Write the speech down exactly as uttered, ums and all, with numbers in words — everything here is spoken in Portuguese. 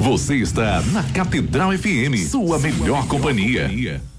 Você está na Catedral F M, sua melhor companhia.